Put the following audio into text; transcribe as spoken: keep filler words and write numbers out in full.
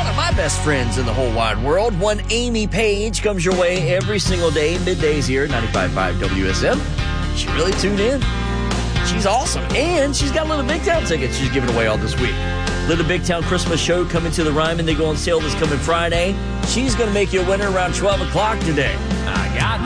one of my best friends in the whole wide world. One Amy Page comes your way every single day, middays here at ninety-five point five W S M. She really tuned in. She's awesome. And she's got Little Big Town tickets she's giving away all this week. Little Big Town Christmas show coming to the Ryman. They go on sale this coming Friday. She's going to make you a winner around twelve o'clock today. I got